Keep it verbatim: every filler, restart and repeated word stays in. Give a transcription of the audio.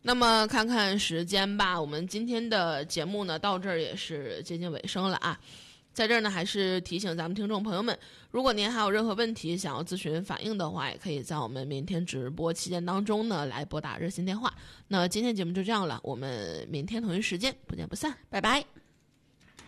那么看看时间吧，我们今天的节目呢到这儿也是接近尾声了啊。在这儿呢，还是提醒咱们听众朋友们，如果您还有任何问题想要咨询反映的话，也可以在我们明天直播期间当中呢来拨打热线电话。那今天节目就这样了，我们明天同一时间不见不散，拜拜。